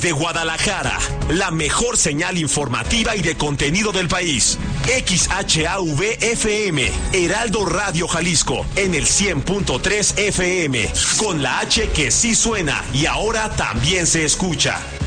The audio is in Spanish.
De Guadalajara, la mejor señal informativa y de contenido del país. XHAV-FM, Heraldo Radio Jalisco, en el 100.3 FM, con la H que sí suena y ahora también se escucha.